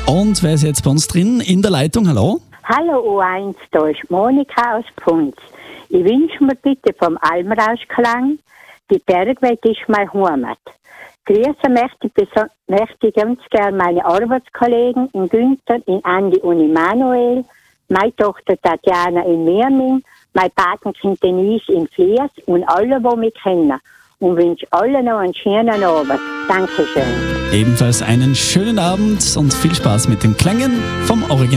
Und wer ist jetzt bei uns drin in der Leitung? Hallo? Hallo U1, da ist Monika aus Pfunz. Ich wünsche mir bitte vom Almrauschklang, die Bergwelt ist mein Heimat. Grüßen möchte ich ganz gerne meine Arbeitskollegen in Günther, in Andi und in Manuel, meine Tochter Tatjana in Mirming, mein Patenkind Denise in Fliers und alle, die mich kennen. Und wünsche allen noch einen schönen Abend. Dankeschön. Ebenfalls einen schönen Abend und viel Spaß mit den Klängen vom Original.